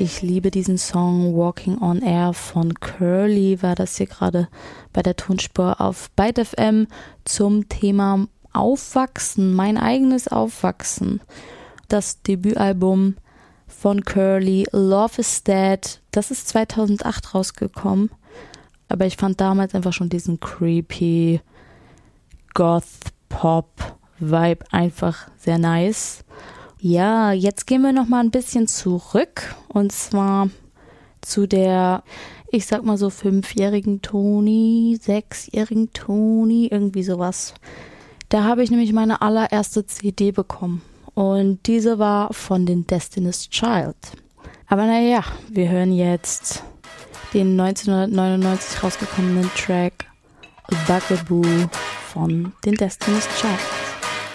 Ich liebe diesen Song Walking on Air von Curly, war das hier gerade bei der Tonspur auf Byte FM zum Thema Aufwachsen, mein eigenes Aufwachsen. Das Debütalbum von Curly, Love is Dead, das ist 2008 rausgekommen. Aber ich fand damals einfach schon diesen creepy Goth-Pop-Vibe einfach sehr nice. Ja, jetzt gehen wir nochmal ein bisschen zurück. Und zwar zu der, ich sag mal so 5-jährigen Toni, 6-jährigen Toni, irgendwie sowas. Da habe ich nämlich meine allererste CD bekommen. Und diese war von den Destiny's Child. Aber naja, wir hören jetzt den 1999 rausgekommenen Track Bugaboo von den Destiny's Child.